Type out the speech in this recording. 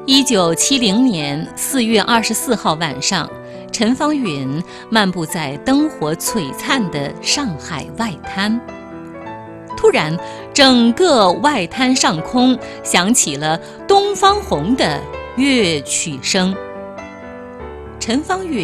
1970年4月24号晚上，陈芳允漫步在灯火璀璨的上海外滩。突然，整个外滩上空响起了《东方红》的乐曲声。陈芳允